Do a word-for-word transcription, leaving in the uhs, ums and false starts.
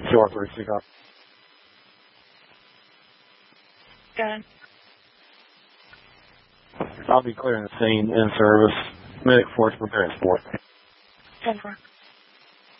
Sure, three, six, up. Got it. I'll be clearing the scene in service. Medic force preparing sport. ten four.